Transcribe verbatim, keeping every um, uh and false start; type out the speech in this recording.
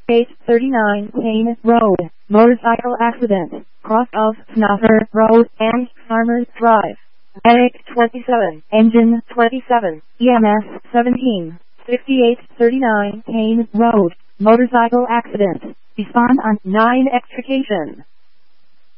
eight thirty-nine Payne Road, motorcycle accident, cross of Snuffer Road and Farmers Drive. Medic twenty-seven, engine twenty-seven, E M S seventeen, fifty-eight thirty-nine Payne Road, motorcycle accident. Respond on nine extrication.